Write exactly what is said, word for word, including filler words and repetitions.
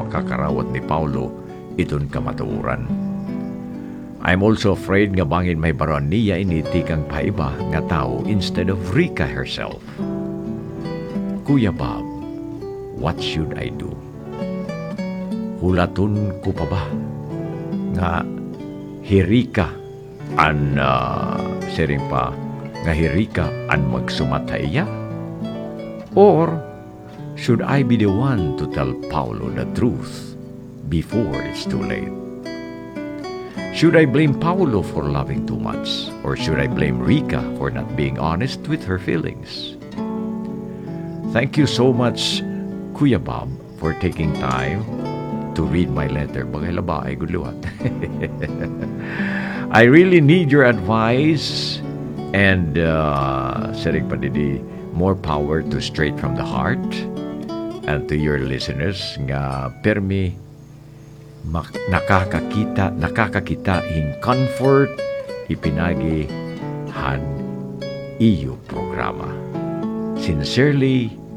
makakarawat ni Paulo iton kamatuuran. I'm also afraid nga bangin may baron niya initi kang paiba nga tao instead of Rika herself. Kuya Bob, what should I do? Hulaton ko pa ba nga hirika an uh, sering pa nga hirika an magsumatay iya? Or should I be the one to tell Paulo the truth before it's too late? Should I blame Paulo for loving too much? Or should I blame Rika for not being honest with her feelings? Thank you so much, Kuya Bob, for taking time to read my letter. Bagay laba ay guluhan. I really need your advice and uh, saring padidi, more power to straight from the heart. And to your listeners nga permi mak- nakakakita nakakakita in comfort ipinagi han iyo programa. Sincerely,